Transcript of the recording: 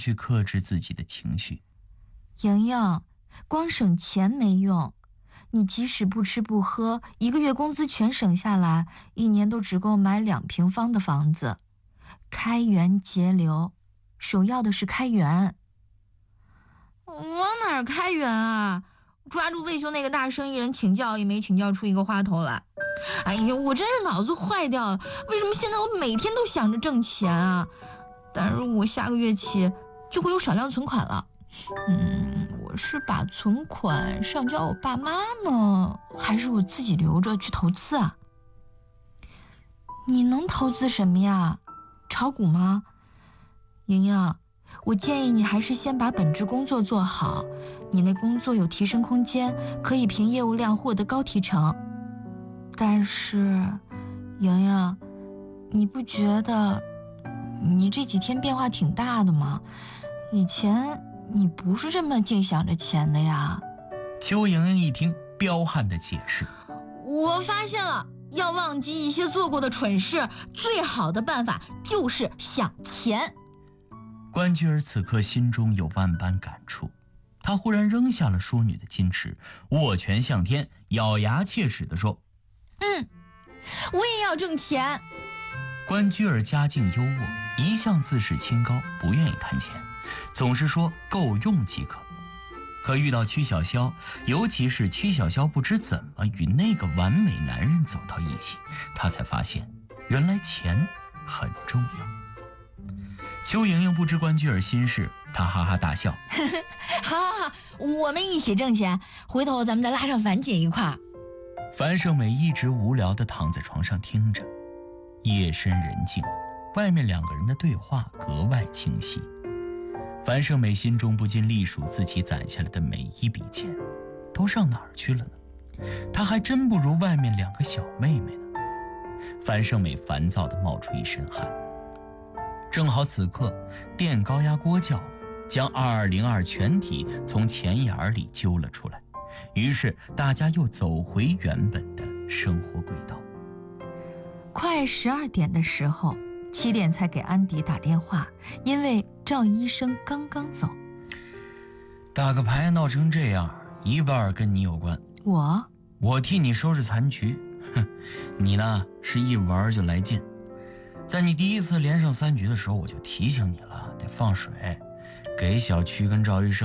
须克制自己的情绪。 莹莹，光省钱没用，你即使不吃不喝，1个月工资全省下来，1年都只够买2平方的房子。开源节流，首要的是开源。往哪儿开源啊？抓住魏兄那个大生意人请教也没请教出一个花头来。哎呀，我真是脑子坏掉了！为什么现在我每天都想着挣钱啊？但是我下个月起就会有少量存款了。我是把存款上交我爸妈呢，还是我自己留着去投资啊？你能投资什么呀？炒股吗？莹莹，我建议你还是先把本职工作做好，你那工作有提升空间，可以凭业务量获得高提成。但是，莹莹，你不觉得你这几天变化挺大的吗？以前你不是这么净想着钱的呀。 邱莹莹一听，彪悍地解释： 我发现了，要忘记一些做过的蠢事，最好的办法就是想钱。 关雎尔此刻心中有万般感触，他忽然扔下了淑女的矜持，握拳向天，咬牙切齿地说： 我也要挣钱。 关雎尔家境优渥，一向自视清高，不愿意贪钱，总是说够用即可。可遇到曲筱绡，尤其是曲筱绡不知怎么与那个完美男人走到一起，他才发现原来钱很重要。邱莹莹不知关雎尔心事，她哈哈大笑： 好，我们一起挣钱，回头咱们再拉上樊姐一块儿。 樊胜美一直无聊地躺在床上听着，夜深人静，外面2个人的对话格外清晰。樊胜美心中不禁隶数自己攒下来的每一笔钱，都上哪儿去了呢？她还真不如外面2个小妹妹呢。樊胜美烦躁地冒出一身汗。正好此刻电高压锅叫了，将2202全体从钱眼里揪了出来。于是大家又走回原本的生活轨道。 快12点的时候，7点才给安迪打电话，因为赵医生刚刚走。 打个牌闹成这样，一半跟你有关。 我替你收拾残局。你呢是一玩就来劲。在你第一次连上3局的时候，我就提醒你了，得放水，给小区跟赵医生